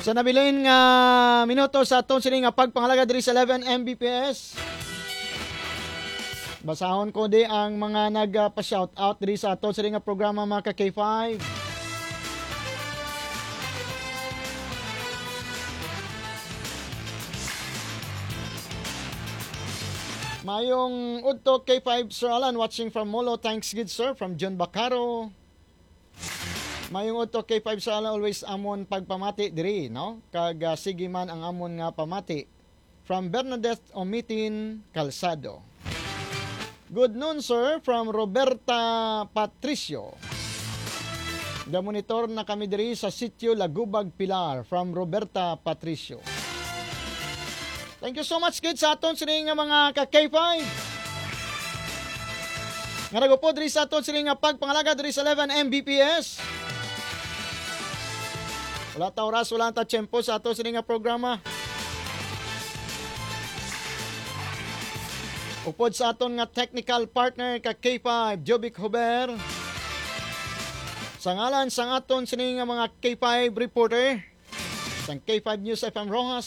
Sa nabilin nga minuto sa aton sini nga pagpangalaga diri sa 11 Mbps. Basahon ko di ang mga nagpa-shout out diri sa aton sini nga programa mga ka-K5. Mayong udto K5 Sir Alan watching from Molo. Thanks good sir from John Bacaro. Mayong udto K5 Sir Alan always amon pagpamati diri no. Kag sige man ang amon nga pamati from Bernadette Omitin Calzado. Good noon sir from Roberta Patricio. Gamonitor na kami diri sa sitio Lagubag Pilar from Roberta Patricio. Thank you so much kids sa aton sini nga mga ka-K5. Nga nagupod diri sa aton sini nga pagpangalaga diri sa 11 Mbps. Wala ta oras, wala ta tiyempo sa aton sini nga programa. Upod sa aton nga technical partner ka-K5 Jobic Huber. Sa ngalan sang aton sini nga mga K5 reporter sang K5 News FM Rojas.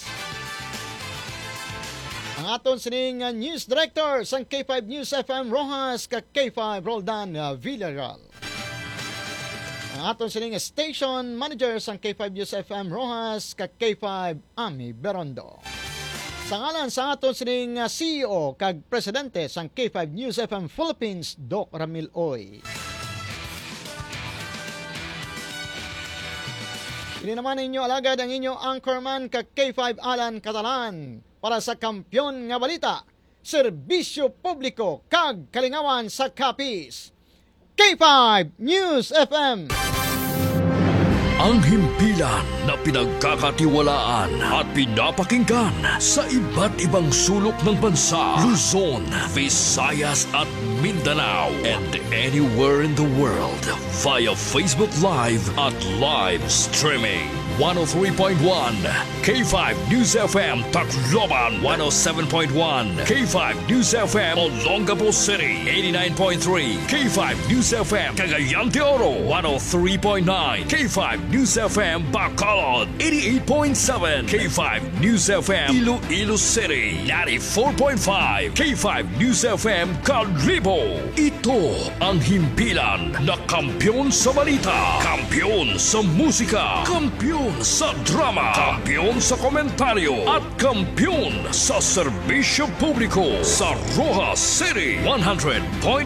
Ang aton sining news director sang K5 News FM Rojas ka K5 Roldan Villarreal. Ang aton sining station manager sang K5 News FM Rojas ka K5 Ami Berondo. Sa ngalan sa aton sining CEO kag presidente sang K5 News FM Philippines Doc Ramil Oy. Ini naman inyo alagad ang inyo anchorman ka K5 Alan Catalan. Para sa kampyon nga balita, serbisyo publiko kag kalingawan sa kapis. K5 News FM. Ang himpilan na pinagkakatiwalaan at pinapakinggan sa iba't ibang sulok ng bansa, Luzon, Visayas at Mindanao, and anywhere in the world via Facebook Live at live streaming. 103.1 K5 News FM Tacloban, 107.1 K5 News FM Olongapo City, 89.3 K5 News FM Cagayan de Oro, 103.9 K5 News FM Bacolod, 88.7 K5 News FM Iloilo City, 94.5 K5 News FM Calibo. Ito ang himpilan na kampyon sa balita, kampyon sa musika, kampyon sa drama, kampyon sa komentaryo at kampyon sa serbisyo publiko sa Rojas City 100.9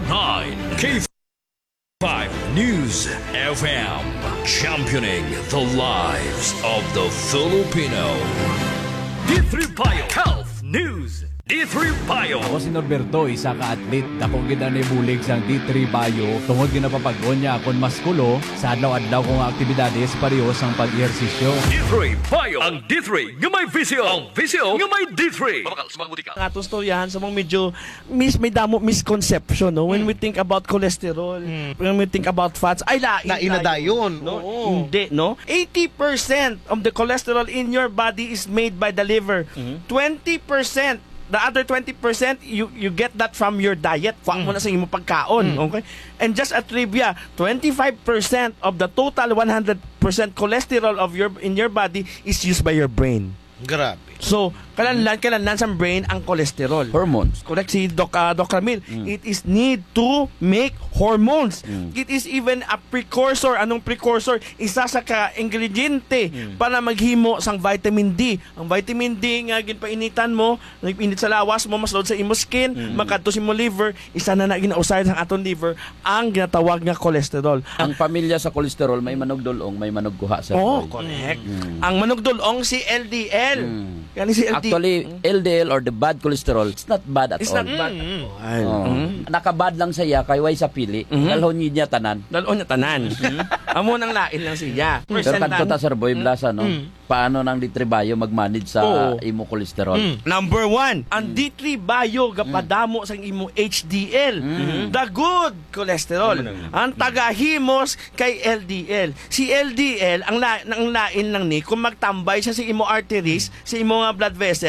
K5 News FM, championing the lives of the Filipino. D3 Bio Health News. D3 Bio. Ako si Norberto, isa ka atlet. Dakong gina ni bulig sang D3 Bio. Tungod ginapapag-on niya akong maskulo sa adlaw-adlaw kong aktibidades parehos ang pag-ehersisyo. D3 Bio. Ang D3 nga may visyo. Ang visyo nga may D3. Mabakal, sumaguti ka. Ang atong storyahan sa mga medyo may damo misconception, no? When we think about cholesterol, when we think about fats, ay lain na yun. No? Hindi, no? 80% of the cholesterol in your body is made by the liver. 20%. The other 20%, you get that from your diet. Kuha mo na sa imong pagkaon. Okay? And just a trivia, 25% of the total 100% cholesterol in your body is used by your brain. Grabe. So, kailangan sa brain ang cholesterol. Hormones. Correct si Doc Ramil. It is need to make hormones. It is even a precursor. Anong precursor? Isa sa ka-ingrediente para maghimo sang vitamin D. Ang vitamin D nga ginpainitan mo, nagpainit sa lawas mo, mas load sa imo skin, makadto sa imo liver, isa na ginausay sa aton liver, ang ginatawag nga cholesterol. Ang pamilya sa cholesterol, may manugdulong, may manugguha sa correct. Ang manugdulong si LDL. Yan si LDL. Actually, LDL or the bad cholesterol, it's not bad at It's all. not bad. Nakabad lang siya kay way sa pili. Dalhon niya tanan. Dalon niya tanan. Amo nang lain lang siya. Pero kadto ta Sir Boy Blasa, no? Paano nang D3 Bio mag-manage sa imo cholesterol? Number 1, ang D3 Bio gapadamo sa imo HDL, the good cholesterol. Ang tagahimos kay LDL. Si LDL ang lain lang ni kung magtambay siya sa imo arteries, sa imo blood vessel,